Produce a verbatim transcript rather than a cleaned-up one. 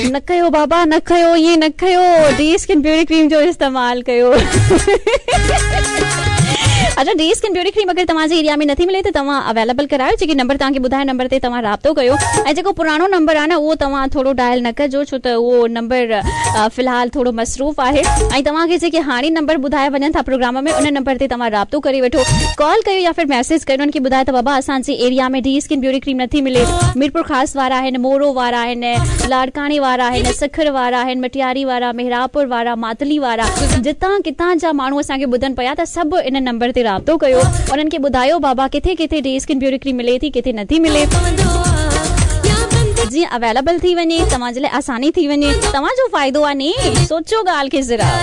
न कयो बाबा, न कयो, ईअं न कयो, डी स्किन ब्यूटी क्रीम जो इस्तेमाल कयो। अच्छा, डी स्किन ब्यूटी क्रीम अगर तव्हांजे एरिया में नथी मिले त तव्हां अवेलेबल करायो, जेके नंबर तव्हांखे ॿुधायो नंबर ते तव्हां राब्तो कयो। ऐं जेको पुराणो नंबर आहे न उहो तव्हां थोरो डायल न कजो, छो त उहो नंबर फ़िलहाल थोरो मसरूफ़ आहे। ऐं तव्हांखे जेके हाणे नंबर ॿुधाया वञनि था प्रोग्राम में, उन नंबर ते तव्हां राब्तो करे वठो, कॉल कयो या फिर मैसेज कयो, उन्हनि खे ॿुधायो त बाबा असांजे एरिया में डी स्किन ब्यूटी क्रीम नथी मिले। मीरपुर ख़ास वारा आहिनि, मोरो वारा आहिनि, लाड़काणे वारा आहिनि, सखर वारा आहिनि, मटियारी वारा, मेहरापुर वारा, मातली वारा, जितां कितां जा माण्हू असांखे ॿुधनि पिया त सभु इन नंबर ते राब्तो कयो, उन्हनि खे ॿुधायो बाबा किथे किथे डी स्किन ब्यूटी क्रीम मिले थी, किथे नथी मिले, जीअं अवेलेबल थी वञे, तव्हांजे लाइ आसानी थी वञे। तव्हांजो फ़ाइदो आहे नी, सोचो ॻाल्हि खे ज़रा।